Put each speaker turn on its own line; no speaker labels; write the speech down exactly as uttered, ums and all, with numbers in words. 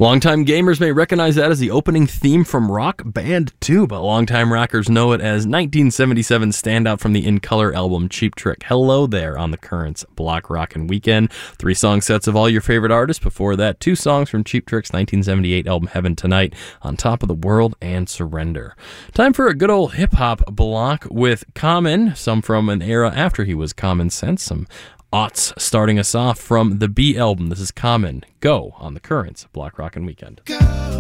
Longtime gamers may recognize that as the opening theme from Rock Band two, but longtime rockers know it as nineteen seventy-seven's standout from the In Color album Cheap Trick. Hello there on the Currents Block Rockin' Weekend. Three song sets of all your favorite artists. Before that, two songs from Cheap Trick's nineteen seventy-eight album Heaven Tonight, On Top of the World and Surrender. Time for a good old hip-hop block with Common, some from an era after he was Common Sense, some aughts starting us off from the B album. This is Common, Go on the Currents Block Rockin' Weekend.
Go.